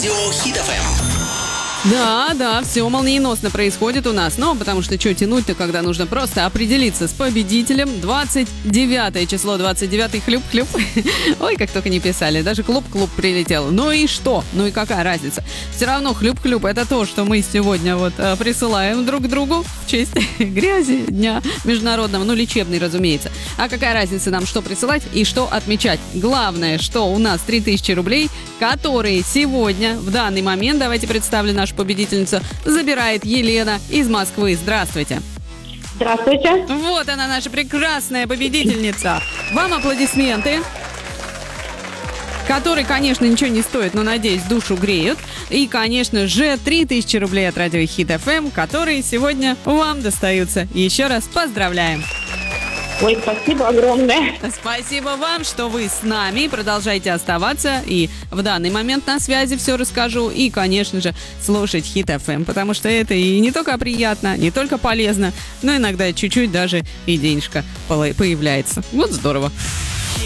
Хит FM. Да, все молниеносно происходит у нас. Но потому что что тянуть-то, когда нужно просто определиться с победителем. 29 число, 29-й хлюп-хлюп. Ой, как только не писали. Даже клуб-клуб прилетел. Ну и что? Ну и какая разница? Все равно хлюп-хлюп — это то, что мы сегодня присылаем друг другу в честь грязи дня международного. Ну, лечебный, разумеется. А какая разница нам, что присылать и что отмечать? Главное, что у нас 3000 рублей, которые сегодня, в данный момент, давайте представлю нашу победительницу, забирает Елена из Москвы. Здравствуйте. Здравствуйте. Вот она, наша прекрасная победительница. Вам аплодисменты, которые, конечно, ничего не стоят, но, надеюсь, душу греют. И, конечно же, 3000 рублей от радио Хит FM, которые сегодня вам достаются. Еще раз поздравляем. Ой, спасибо огромное. Спасибо вам, что вы с нами. Продолжайте оставаться. И в данный момент на связи все расскажу. И, конечно же, слушать Хит FM, потому что это и не только приятно, не только полезно, но иногда чуть-чуть даже и денежка появляется. Вот здорово.